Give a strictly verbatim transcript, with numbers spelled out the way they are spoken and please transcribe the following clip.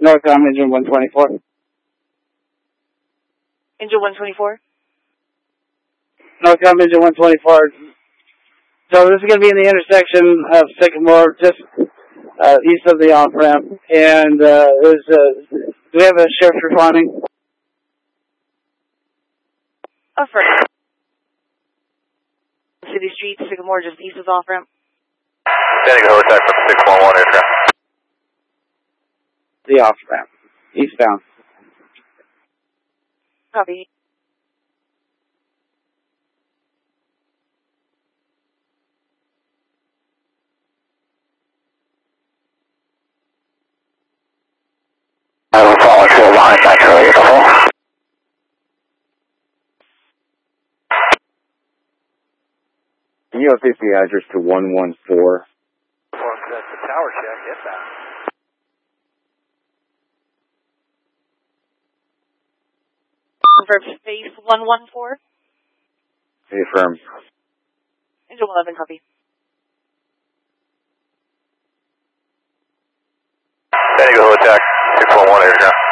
Northcom engine one twenty-four. Engine one twenty-four? Northcom engine one twenty-four. So this is going to be in the intersection of Sycamore, just uh, east of the off-ramp. And uh, is, uh, do we have a sheriff responding? Affirmative. City Street, Sycamore, just east of the off-ramp. Standing go attack from six one one aircraft. The off-ramp, eastbound. Copy. I will follow through behind that earlier before. Can you update the address to one one four? That's the tower check, inbound. Confirm space one one four. Affirm. Engine eleven, copy. Standing go attack six one one aircraft.